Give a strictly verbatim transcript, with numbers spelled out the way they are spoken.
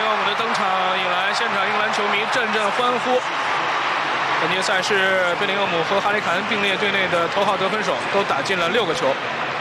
厄姆的登场引来现场英格兰球迷阵阵欢呼。本届赛事，贝林厄姆和哈里凯恩并列队内的头号得分手，都打进了六个球。